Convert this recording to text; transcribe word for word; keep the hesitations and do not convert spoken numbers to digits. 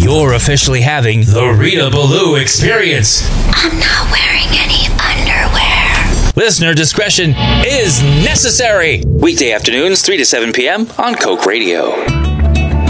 You're officially having the Rita Ballou experience. I'm not wearing any underwear. Listener discretion is necessary. Weekday afternoons, three to seven p.m. on Coke Radio.